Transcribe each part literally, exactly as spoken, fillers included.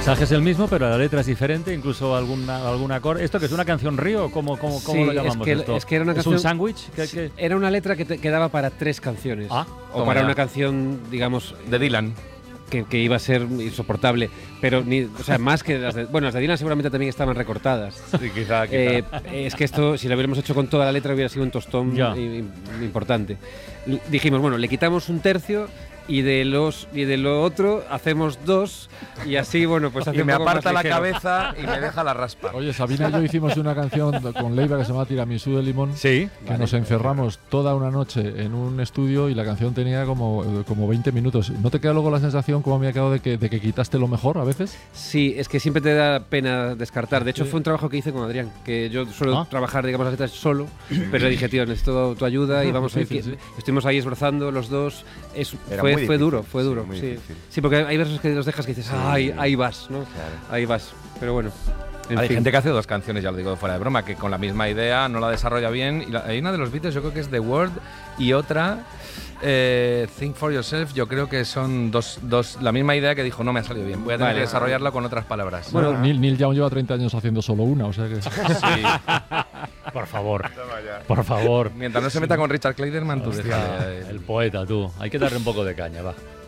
mensaje es el mismo, pero la letra es diferente, incluso alguna algún acorde. ¿Esto que es una canción río? ¿Cómo, cómo, cómo Sí, lo llamamos es que, esto? es que era una ¿Es canción, un sándwich? ¿Qué- sí, qué? Era una letra que, te, que daba para tres canciones. Ah, o toma para ya. una canción, digamos, De Dylan. que, que iba a ser insoportable. Pero, ni, o sea, más que las de... Bueno, las de Dylan seguramente también estaban recortadas. Sí, quizá, quizá. Eh, es que esto, si lo hubiéramos hecho con toda la letra, hubiera sido un tostón Ya. i- i- importante. L- Dijimos, bueno, le quitamos un tercio y de los y de lo otro hacemos dos y así, bueno, pues hace y un me poco más aparta la ligero. cabeza y me deja la raspa. Oye, Sabina y yo hicimos una canción con Leiva que se llama Tiramisú de limón. Sí. Que nos encerramos toda una noche en un estudio y la canción tenía como, eh, como veinte minutos. ¿No te queda luego la sensación, como me ha quedado, de que, de que quitaste lo mejor a veces? Sí, es que siempre te da pena descartar. De hecho, Sí. fue un trabajo que hice con Adrián, que yo suelo Ah. trabajar, digamos, las letras solo, pero le dije, tío, necesito tu ayuda y vamos a ir. Difícil, sí. Estuvimos ahí esforzando los dos. Es, Era fue, muy fue difícil, duro, fue sí, duro. muy Sí, difícil. sí, porque hay versos que los dejas que dices, ay, ahí vas, ¿no? Claro. Ahí vas. Pero bueno. En Hay fin. gente que hace dos canciones, ya lo digo fuera de broma, que con la misma idea no la desarrolla bien. Y la- hay una de los Beatles, yo creo que es The Word, y otra, eh, Think for Yourself, yo creo que son dos, dos, la misma idea que dijo, no me ha salido bien, voy a tener Vale. que desarrollarla con otras palabras. Bueno, Neil, Neil Young lleva treinta años haciendo solo una, o sea que... Por favor. Por favor. Mientras no se meta con Richard Clayderman, tú Hostia, déjale, eh. el poeta, tú. Hay que darle un poco de caña, va.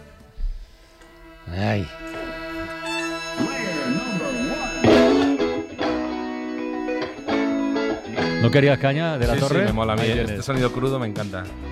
Ay. ¿No querías caña de la Sí, torre? sí, me mola a mí, Ahí este tienes. sonido crudo me encanta.